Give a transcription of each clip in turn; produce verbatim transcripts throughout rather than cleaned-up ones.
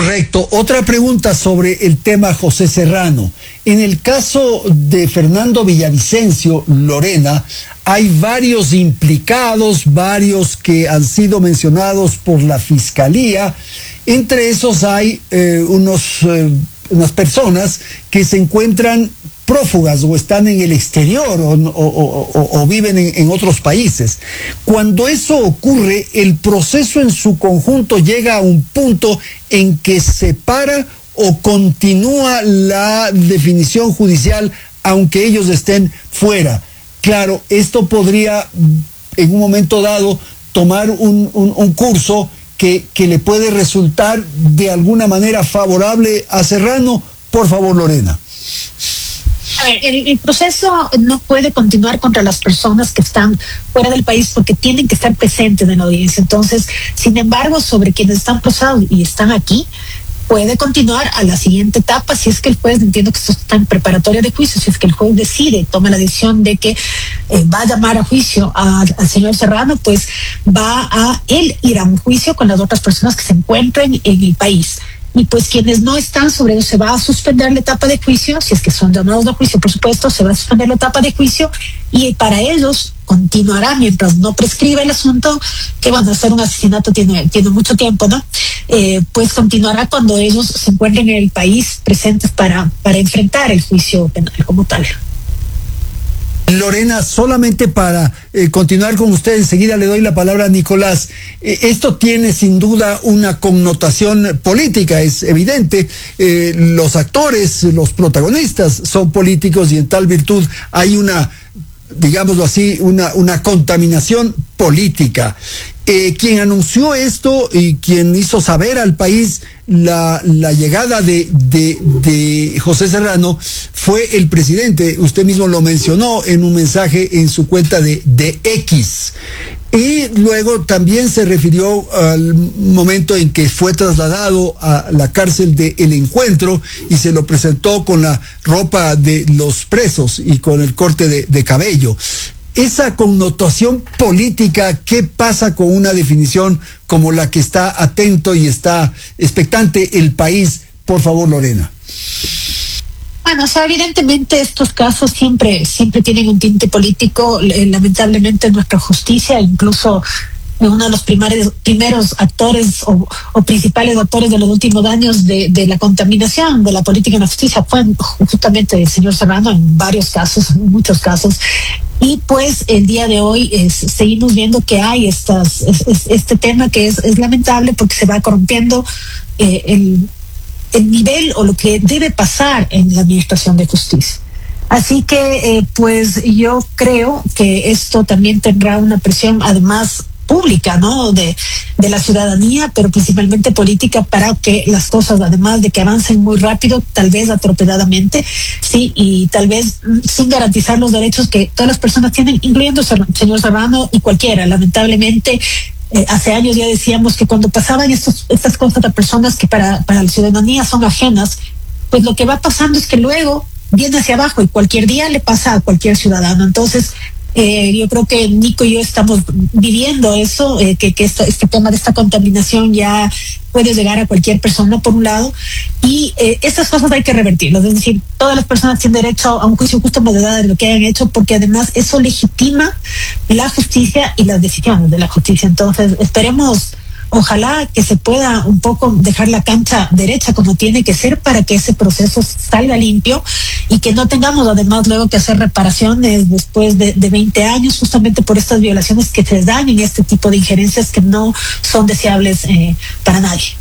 Correcto. Otra pregunta sobre el tema José Serrano. En el caso de Fernando Villavicencio, Lorena, hay varios implicados, varios que han sido mencionados por la Fiscalía. Entre esos hay eh, unos, eh, unas personas que se encuentran prófugas o están en el exterior o, o, o, o viven en, en otros países. Cuando eso ocurre, el proceso en su conjunto llega a un punto en que se para o continúa la definición judicial aunque ellos estén fuera. Claro, esto podría en un momento dado tomar un, un, un curso que, que le puede resultar de alguna manera favorable a Serrano. Por favor, Lorena. A ver, el, el proceso no puede continuar contra las personas que están fuera del país porque tienen que estar presentes en la audiencia. Entonces, sin embargo, sobre quienes están procesados y están aquí, puede continuar a la siguiente etapa si es que el juez, entiendo que esto está en preparatoria de juicio, si es que el juez decide, toma la decisión de que eh, va a llamar a juicio a, al señor Serrano, pues va a él ir a un juicio con las otras personas que se encuentren en el país. Y pues quienes no están sobre ellos se va a suspender la etapa de juicio, si es que son llamados a juicio, por supuesto, se va a suspender la etapa de juicio y para ellos continuará mientras no prescriba el asunto, que bueno, hacer un asesinato tiene, tiene mucho tiempo, ¿no? Eh, pues continuará cuando ellos se encuentren en el país presentes para, para enfrentar el juicio penal como tal. Lorena, solamente para eh, continuar con usted, enseguida le doy la palabra a Nicolás. Eh, esto tiene sin duda una connotación política, es evidente. Eh, los actores, los protagonistas son políticos y en tal virtud hay una, digámoslo así, una, una contaminación política. Eh, quien anunció esto y quien hizo saber al país la, la llegada de, de, de José Serrano fue el presidente. Usted mismo lo mencionó en un mensaje en su cuenta de, de X. Y luego también se refirió al momento en que fue trasladado a la cárcel de El Encuentro y se lo presentó con la ropa de los presos y con el corte de, de cabello. Esa connotación política, ¿qué pasa con una definición como la que está atento y está expectante el país? Por favor, Lorena. Bueno, o sea, evidentemente estos casos siempre, siempre tienen un tinte político. Lamentablemente nuestra justicia, incluso uno de los primeros, primeros actores o, o principales actores de los últimos años de, de la contaminación de la política en la justicia fue justamente el señor Serrano en varios casos, en muchos casos. Y pues el día de hoy es, seguimos viendo que hay estas, es, es, este tema que es, es lamentable porque se va corrompiendo eh, el, el nivel o lo que debe pasar en la administración de justicia. Así que eh, pues yo creo que esto también tendrá una presión además pública, ¿no? De, de la ciudadanía, pero principalmente política, para que las cosas, además de que avancen muy rápido, tal vez atropeladamente, sí, y tal vez sin garantizar los derechos que todas las personas tienen, incluyendo el señor Serrano y cualquiera. Lamentablemente, eh, hace años ya decíamos que cuando pasaban estos, estas cosas a personas que para, para la ciudadanía son ajenas, pues lo que va pasando es que luego viene hacia abajo y cualquier día le pasa a cualquier ciudadano. Entonces, Eh, yo creo que Nico y yo estamos viviendo eso, eh, que, que esto, este tema de esta contaminación ya puede llegar a cualquier persona, por un lado, y eh, estas cosas hay que revertirlas. Es decir, todas las personas tienen derecho a un juicio justo más de lo que hayan hecho, porque además eso legitima la justicia y las decisiones de la justicia. Entonces, esperemos, ojalá que se pueda un poco dejar la cancha derecha como tiene que ser para que ese proceso salga limpio y que no tengamos además luego que hacer reparaciones después de, de veinte años justamente por estas violaciones que se dan en este tipo de injerencias que no son deseables eh, para nadie.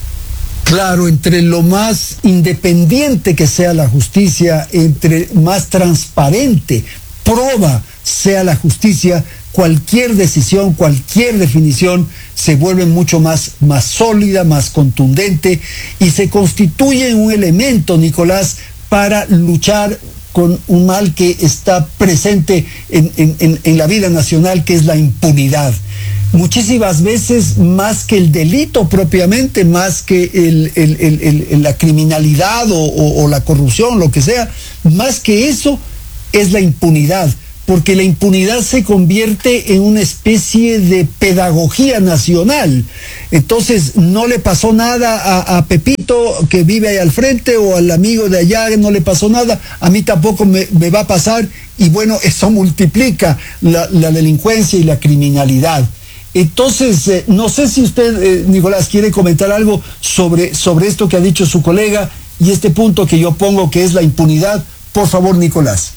Claro, entre lo más independiente que sea la justicia, entre más transparente, proba sea la justicia, cualquier decisión, cualquier definición se vuelve mucho más, más sólida, más contundente y se constituye un elemento, Nicolás, para luchar con un mal que está presente en, en, en la vida nacional, que es la impunidad. Muchísimas veces más que el delito propiamente, más que el, el, el, el, la criminalidad o, o, o la corrupción, lo que sea, más que eso es la impunidad. porque la impunidad se convierte en una especie de pedagogía nacional. Entonces, no le pasó nada a, a Pepito, que vive ahí al frente, o al amigo de allá, no le pasó nada, a mí tampoco me, me va a pasar, y bueno, eso multiplica la, la delincuencia y la criminalidad. Entonces, eh, no sé si usted, eh, Nicolás, quiere comentar algo sobre, sobre esto que ha dicho su colega y este punto que yo pongo, que es la impunidad. Por favor, Nicolás.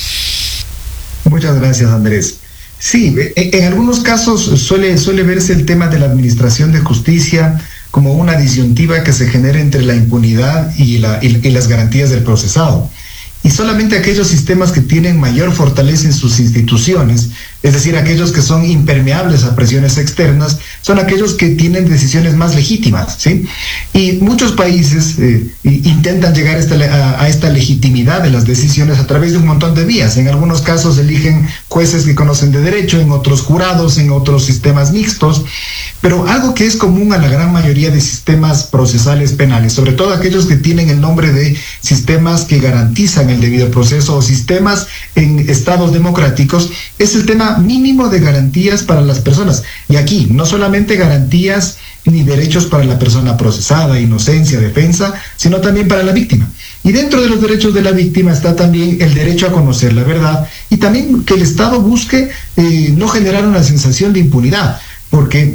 Muchas gracias, Andrés. Sí, en algunos casos suele, suele verse el tema de la administración de justicia como una disyuntiva que se genera entre la impunidad y, la, y, y las garantías del procesado. Y solamente aquellos sistemas que tienen mayor fortaleza en sus instituciones, es decir, aquellos que son impermeables a presiones externas, son aquellos que tienen decisiones más legítimas, ¿sí? Y muchos países eh, intentan llegar a esta, a, a esta legitimidad de las decisiones a través de un montón de vías. En algunos casos eligen jueces que conocen de derecho, en otros jurados, en otros sistemas mixtos. Pero algo que es común a la gran mayoría de sistemas procesales penales, sobre todo aquellos que tienen el nombre de sistemas que garantizan el debido proceso o sistemas en estados democráticos, es el tema mínimo de garantías para las personas. Y aquí, no solamente garantías ni derechos para la persona procesada, inocencia, defensa, sino también para la víctima. Y dentro de los derechos de la víctima está también el derecho a conocer la verdad y también que el Estado busque eh, no generar una sensación de impunidad, porque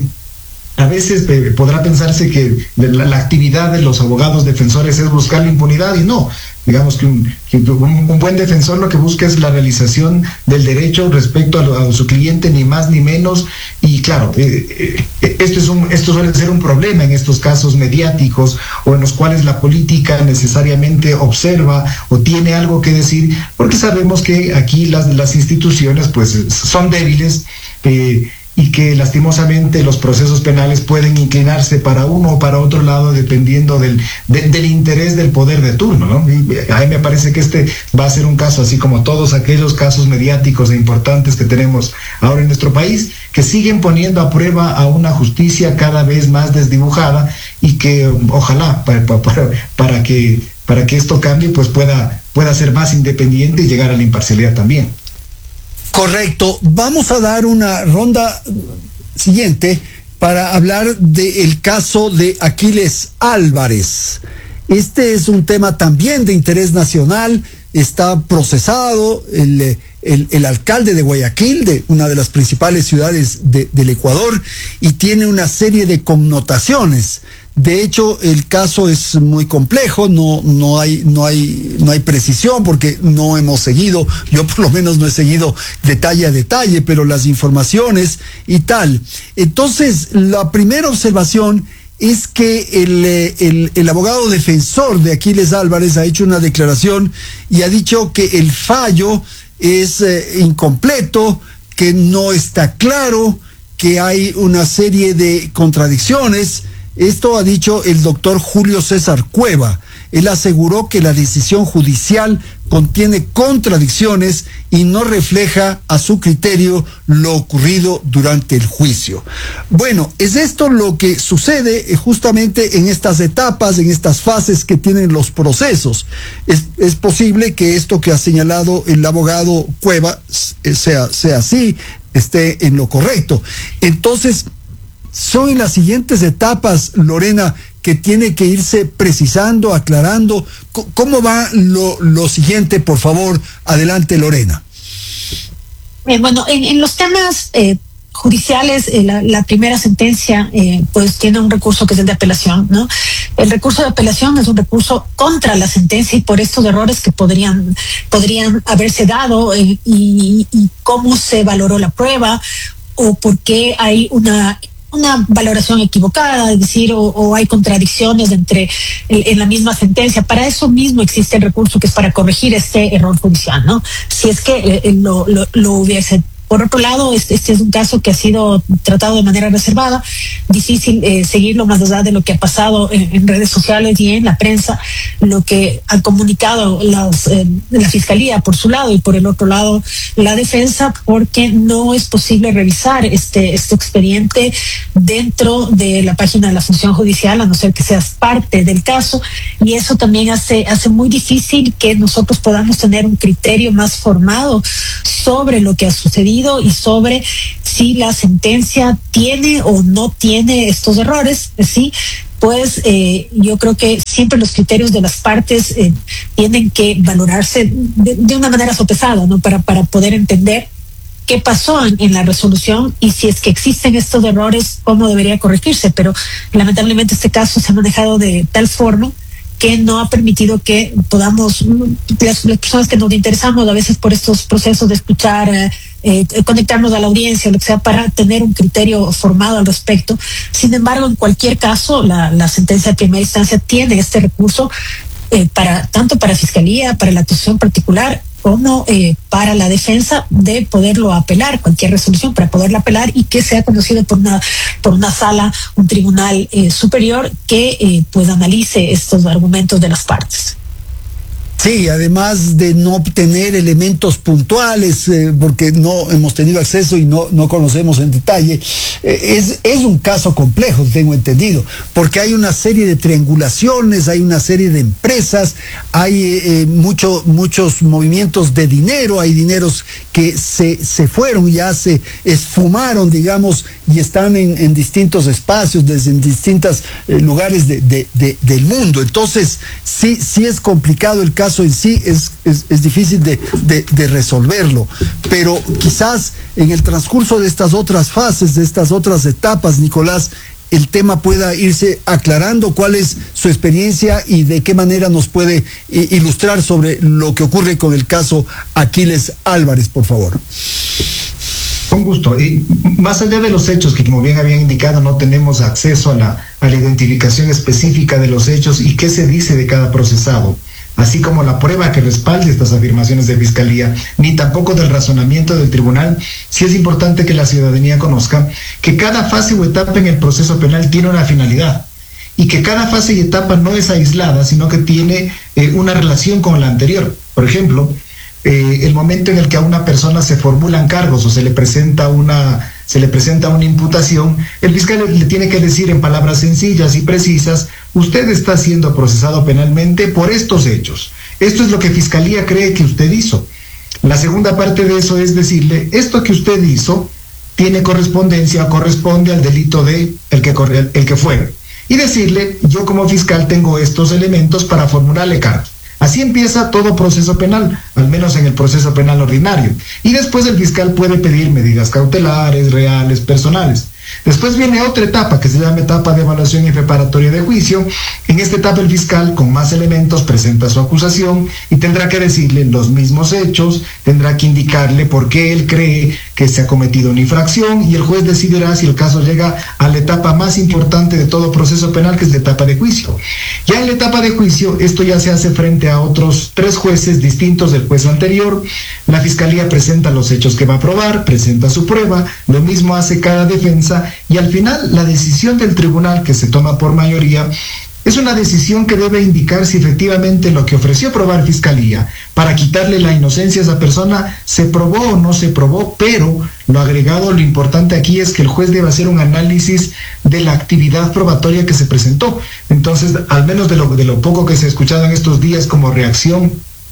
a veces eh, podrá pensarse que la, la actividad de los abogados defensores es buscar la impunidad, y no. Digamos que un, que un, un buen defensor lo que busca es la realización del derecho respecto a, lo, a su cliente, ni más ni menos. Y claro, eh, eh, esto, es un, esto suele ser un problema en estos casos mediáticos o en los cuales la política necesariamente observa o tiene algo que decir, porque sabemos que aquí las, las instituciones pues son débiles, eh, y que lastimosamente los procesos penales pueden inclinarse para uno o para otro lado dependiendo del, de, del interés del poder de turno, ¿no? Y a mí me parece que este va a ser un caso así como todos aquellos casos mediáticos e importantes que tenemos ahora en nuestro país, que siguen poniendo a prueba a una justicia cada vez más desdibujada, y que ojalá para, para, para que para que esto cambie pues pueda, pueda ser más independiente y llegar a la imparcialidad también. Correcto. Vamos a dar una ronda siguiente para hablar del caso de Aquiles Álvarez. Este es un tema también de interés nacional. Está procesado el, el, el alcalde de Guayaquil, de una de las principales ciudades de, del Ecuador, y tiene una serie de connotaciones. De hecho, el caso es muy complejo, no, no hay, no hay, no hay precisión porque no hemos seguido, yo por lo menos no he seguido detalle a detalle, pero las informaciones y tal. Entonces, la primera observación es que el, el, el abogado defensor de Aquiles Álvarez ha hecho una declaración y ha dicho que el fallo es eh, incompleto, que no está claro, que hay una serie de contradicciones. Esto ha dicho el doctor Julio César Cueva. Él aseguró que la decisión judicial contiene contradicciones y no refleja a su criterio lo ocurrido durante el juicio. Bueno, es esto lo que sucede justamente en estas etapas, en estas fases que tienen los procesos. Es, es posible que esto que ha señalado el abogado Cueva sea, sea así, esté en lo correcto. Entonces, son en las siguientes etapas, Lorena, que tiene que irse precisando, aclarando. ¿Cómo va lo, lo siguiente, por favor? Adelante, Lorena. Eh, bueno, en, en los temas eh, judiciales, eh, la, la primera sentencia eh, pues tiene un recurso que es el de apelación, ¿no? El recurso de apelación es un recurso contra la sentencia y por estos errores que podrían, podrían haberse dado eh, y, y cómo se valoró la prueba o por qué hay una una valoración equivocada, es decir, o, o hay contradicciones entre el, en la misma sentencia. Para eso mismo existe el recurso que es para corregir este error judicial, ¿no? Si es que eh, lo, lo, lo hubiese Por otro lado, este, este es un caso que ha sido tratado de manera reservada, difícil eh, seguirlo más allá de lo que ha pasado en, en redes sociales y en la prensa, lo que han comunicado las, eh, la Fiscalía por su lado y por el otro lado la defensa, porque no es posible revisar este, este expediente dentro de la página de la función judicial, a no ser que seas parte del caso, y eso también hace, hace muy difícil que nosotros podamos tener un criterio más formado sobre lo que ha sucedido y sobre si la sentencia tiene o no tiene estos errores, ¿sí? Pues eh, yo creo que siempre los criterios de las partes eh, tienen que valorarse de, de una manera sopesada, ¿no? Para, para poder entender qué pasó en, en la resolución y si es que existen estos errores, cómo debería corregirse. Pero lamentablemente este caso se ha manejado de tal forma que no ha permitido que podamos, las, las personas que nos interesamos a veces por estos procesos de escuchar, eh, eh, conectarnos a la audiencia, lo que sea, para tener un criterio formado al respecto. Sin embargo, en cualquier caso, la, la sentencia de primera instancia tiene este recurso eh, para tanto para Fiscalía, para la acusación particular, como eh, para la defensa, de poderlo apelar, cualquier resolución para poderla apelar y que sea conocido por una por una sala, un tribunal eh, superior que eh, pues analice estos argumentos de las partes. Sí, además de no obtener elementos puntuales, eh, porque no hemos tenido acceso y no, no conocemos en detalle, eh, es, es un caso complejo, tengo entendido, porque hay una serie de triangulaciones, hay una serie de empresas, hay eh, mucho, muchos movimientos de dinero, hay dineros que se, se fueron, ya se esfumaron, digamos, y están en, en distintos espacios, desde en distintos eh, lugares de, de, de, del mundo. Entonces, sí, sí es complicado el caso en sí, es, es, es difícil de, de, de resolverlo, pero quizás en el transcurso de estas otras fases, de estas otras etapas, Nicolás, el tema pueda irse aclarando. ¿Cuál es su experiencia y de qué manera nos puede eh, ilustrar sobre lo que ocurre con el caso Aquiles Álvarez, por favor? Con gusto. Y más allá de los hechos, que como bien habían indicado, no tenemos acceso a la, a la identificación específica de los hechos y qué se dice de cada procesado, así como la prueba que respalde estas afirmaciones de Fiscalía, ni tampoco del razonamiento del tribunal, sí es importante que la ciudadanía conozca que cada fase o etapa en el proceso penal tiene una finalidad y que cada fase y etapa no es aislada, sino que tiene eh, una relación con la anterior. Por ejemplo, eh, el momento en el que a una persona se formulan cargos o se le presenta una se le presenta una imputación, el fiscal le tiene que decir en palabras sencillas y precisas: usted está siendo procesado penalmente por estos hechos. Esto es lo que Fiscalía cree que usted hizo. La segunda parte de eso es decirle: esto que usted hizo tiene correspondencia o corresponde al delito de el que, el que fue. Y decirle: yo como fiscal tengo estos elementos para formularle cargos. Así empieza todo proceso penal, al menos en el proceso penal ordinario. Y después el fiscal puede pedir medidas cautelares, reales, personales. Después viene otra etapa que se llama etapa de evaluación y preparatoria de juicio. En esta etapa el fiscal, con más elementos, presenta su acusación y tendrá que decirle los mismos hechos, tendrá que indicarle por qué él cree que se ha cometido una infracción, y el juez decidirá si el caso llega a la etapa más importante de todo proceso penal, que es la etapa de juicio. Ya en la etapa de juicio, esto ya se hace frente a otros tres jueces distintos del juez anterior. La Fiscalía presenta los hechos que va a probar, presenta su prueba, lo mismo hace cada defensa, y al final la decisión del tribunal, que se toma por mayoría, es una decisión que debe indicar si efectivamente lo que ofreció probar Fiscalía para quitarle la inocencia a esa persona se probó o no se probó. Pero lo agregado, lo importante aquí es que el juez debe hacer un análisis de la actividad probatoria que se presentó. Entonces, al menos de lo, de lo poco que se ha escuchado en estos días como reacción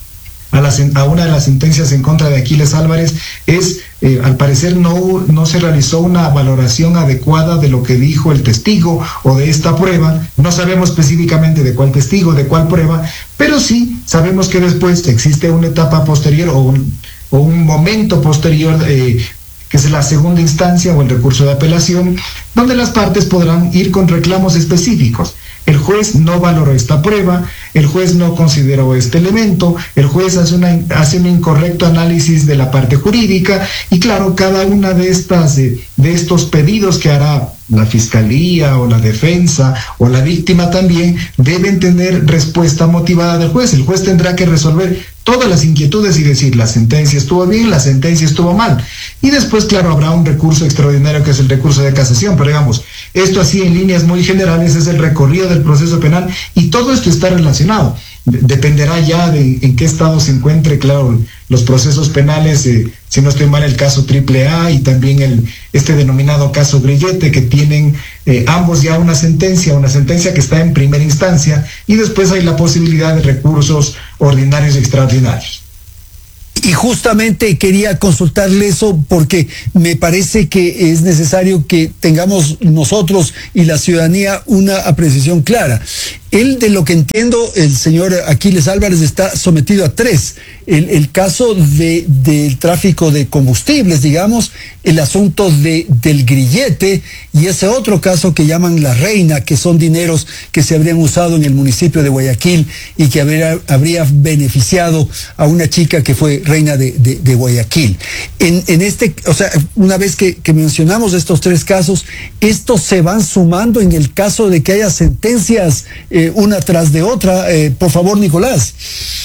a, la, a una de las sentencias en contra de Aquiles Álvarez, es, eh, al parecer no, no se realizó una valoración adecuada de lo que dijo el testigo o de esta prueba. No sabemos específicamente de cuál testigo, de cuál prueba, pero sí sabemos que después existe una etapa posterior o un, o un momento posterior, eh, que es la segunda instancia o el recurso de apelación, donde las partes podrán ir con reclamos específicos. El juez no valoró esta prueba, el juez no consideró este elemento, el juez hace, una, hace un incorrecto análisis de la parte jurídica, y claro, cada una de estas, de, de estos pedidos que hará la fiscalía o la defensa o la víctima también deben tener respuesta motivada del juez. El juez tendrá que resolver todas las inquietudes y decir la sentencia estuvo bien, la sentencia estuvo mal. Y después, claro, habrá un recurso extraordinario que es el recurso de casación, pero digamos, esto así en líneas muy generales es el recorrido del proceso penal y todo esto está relacionado. Dependerá ya de en qué estado se encuentre, claro, los procesos penales, eh, si no estoy mal, el caso Triple A y también el este denominado caso Grillete, que tienen eh, ambos ya una sentencia, una sentencia que está en primera instancia, y después hay la posibilidad de recursos ordinarios y extraordinarios. Y justamente quería consultarle eso porque me parece que es necesario que tengamos nosotros y la ciudadanía una apreciación clara. Él, de lo que entiendo, el señor Aquiles Álvarez está sometido a tres. El, el caso de, del tráfico de combustibles, digamos, el asunto de, del grillete y ese otro caso que llaman la reina, que son dineros que se habrían usado en el municipio de Guayaquil y que habría, habría beneficiado a una chica que fue reina de, de, de Guayaquil. En, en este, o sea, una vez que, que mencionamos estos tres casos, estos se van sumando en el caso de que haya sentencias eh, una tras de otra. Eh, por favor, Nicolás.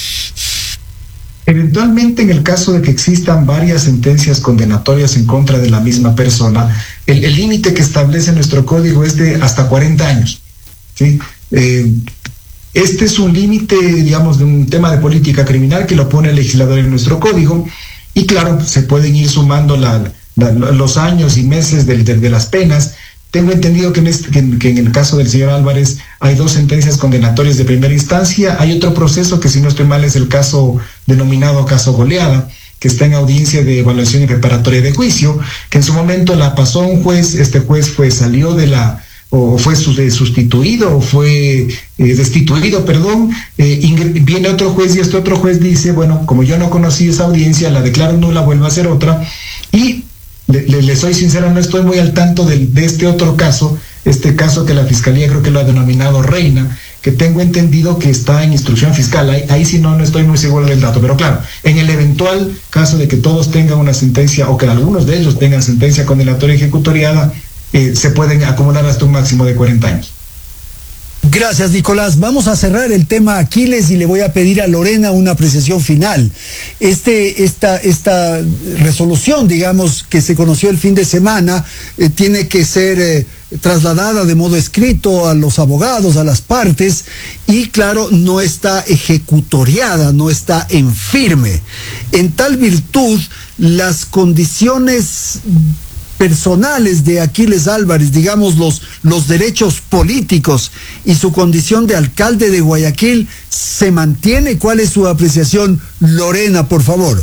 Eventualmente, en el caso de que existan varias sentencias condenatorias en contra de la misma persona, el límite que establece nuestro código es de hasta cuarenta años. ¿Sí? Eh, este es un límite, digamos, de un tema de política criminal que lo pone el legislador en nuestro código, y claro, se pueden ir sumando la, la, los años y meses de, de, de las penas. Tengo entendido que en, este, que, que en el caso del señor Álvarez hay dos sentencias condenatorias de primera instancia. Hay otro proceso que, si no estoy mal, es el caso denominado caso Goleada, que está en audiencia de evaluación y preparatoria de juicio, que en su momento la pasó a un juez. Este juez fue, salió de la, o fue sustituido, o fue eh, destituido, perdón, eh, viene otro juez y este otro juez dice, bueno, como yo no conocí esa audiencia, la declaro nula, vuelvo a hacer otra, y Le, le, le soy sincero, no estoy muy al tanto de, de este otro caso, este caso que la Fiscalía creo que lo ha denominado Reina, que tengo entendido que está en instrucción fiscal. Ahí, ahí sí no, no estoy muy seguro del dato, pero claro, en el eventual caso de que todos tengan una sentencia, o que algunos de ellos tengan sentencia condenatoria ejecutoriada, eh, se pueden acumular hasta un máximo de cuarenta años. Gracias, Nicolás. Vamos a cerrar el tema Aquiles y le voy a pedir a Lorena una apreciación final. Este, esta, esta resolución, digamos, que se conoció el fin de semana, eh, tiene que ser eh, trasladada de modo escrito a los abogados, a las partes, y claro, no está ejecutoriada, no está en firme. En tal virtud, las condiciones personales de Aquiles Álvarez, digamos los, los derechos políticos y su condición de alcalde de Guayaquil, ¿se mantiene? ¿Cuál es su apreciación, Lorena, por favor?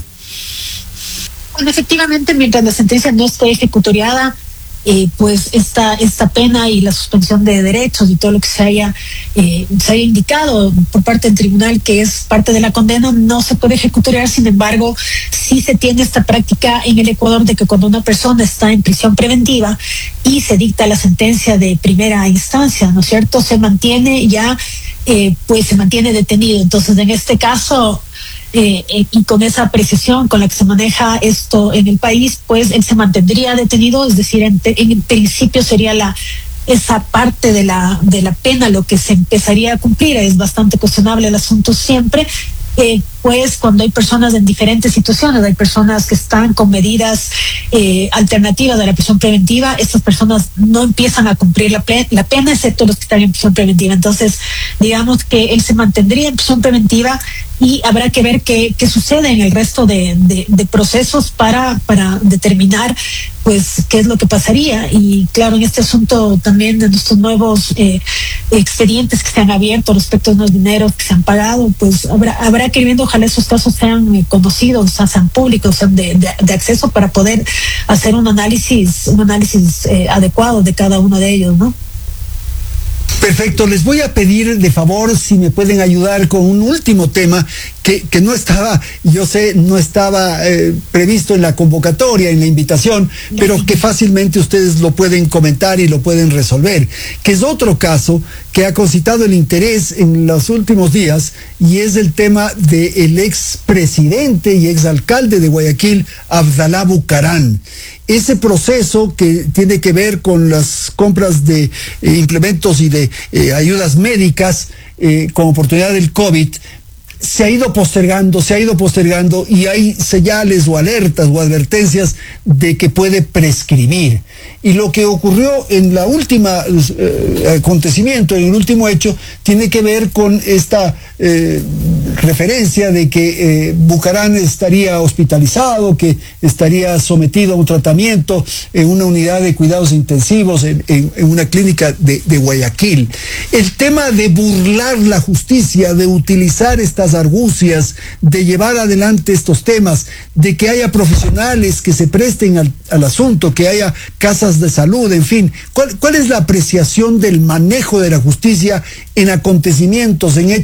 Bueno, efectivamente, mientras la sentencia no esté ejecutoriada, eh, pues esta, esta pena y la suspensión de derechos y todo lo que se haya, eh, se haya indicado por parte del tribunal que es parte de la condena no se puede ejecutoriar. Sin embargo, sí se tiene esta práctica en el Ecuador de que cuando una persona está en prisión preventiva y se dicta la sentencia de primera instancia, ¿no es cierto?, se mantiene ya, eh, pues se mantiene detenido. Entonces, en este caso, Eh, eh, y con esa precisión con la que se maneja esto en el país, pues él se mantendría detenido, es decir, en, te, en principio sería la esa parte de la de la pena lo que se empezaría a cumplir. Es bastante cuestionable el asunto siempre, eh, pues cuando hay personas en diferentes situaciones, hay personas que están con medidas eh, alternativas de la prisión preventiva, estas personas no empiezan a cumplir la, pe la pena, excepto los que están en prisión preventiva. Entonces, digamos que él se mantendría en prisión preventiva y habrá que ver qué, qué sucede en el resto de, de, de procesos para, para determinar pues qué es lo que pasaría. Y claro, en este asunto también de nuestros nuevos eh, expedientes que se han abierto respecto a los dineros que se han pagado, pues habrá, habrá que ir viendo, ojalá esos casos sean eh, conocidos, sean públicos, sean de, de, de acceso para poder hacer un análisis, un análisis eh, adecuado de cada uno de ellos, ¿no? Perfecto, les voy a pedir de favor si me pueden ayudar con un último tema que, que no estaba, yo sé, no estaba eh, previsto en la convocatoria, en la invitación, pero que fácilmente ustedes lo pueden comentar y lo pueden resolver, que es otro caso que ha concitado el interés en los últimos días, y es el tema del expresidente y exalcalde de Guayaquil, Abdalá Bucaram. Ese proceso que tiene que ver con las compras de eh, implementos y de eh, ayudas médicas eh, con oportunidad del COVID, se ha ido postergando, se ha ido postergando y hay señales o alertas o advertencias de que puede prescribir. Y lo que ocurrió en la última eh, acontecimiento, en el último hecho, tiene que ver con esta eh, referencia de que eh, Bucaram estaría hospitalizado, que estaría sometido a un tratamiento en una unidad de cuidados intensivos en, en, en una clínica de, de Guayaquil. El tema de burlar la justicia, de utilizar estas argucias, de llevar adelante estos temas, de que haya profesionales que se presten al, al asunto, que haya casas de salud, en fin. ¿Cuál, cuál es la apreciación del manejo de la justicia en acontecimientos, en hechos